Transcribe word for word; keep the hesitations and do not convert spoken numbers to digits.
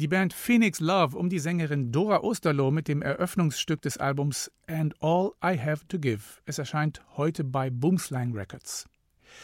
Die Band Phoenix Love um die Sängerin Dora Osterloh mit dem Eröffnungsstück des Albums And All I Have to Give. Es erscheint heute bei Boomslang Records.